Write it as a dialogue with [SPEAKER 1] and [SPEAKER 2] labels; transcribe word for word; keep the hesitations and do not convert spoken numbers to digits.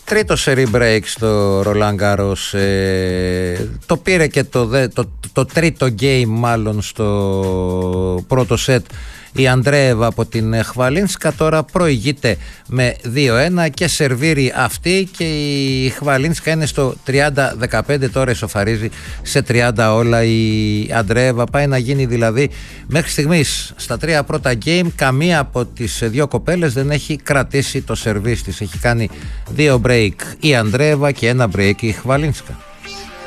[SPEAKER 1] Τρίτο σερί break στο Roland Garros. Ε, το πήρε και το, δε, το, το τρίτο game μάλλον στο πρώτο σετ η Αντρέεβα από την Χβαλίνσκα. Τώρα προηγείται με δύο ένα και σερβίρει αυτή, και η Χβαλίνσκα είναι στο τριάντα δεκαπέντε, τώρα ισοφαρίζει σε τριάντα όλα η Αντρέεβα. Πάει να γίνει δηλαδή μέχρι στιγμής στα τρία πρώτα game καμία από τις δύο κοπέλες δεν έχει κρατήσει το σερβίς της. Έχει κάνει δύο break η Αντρέεβα και ένα break η Χβαλίνσκα.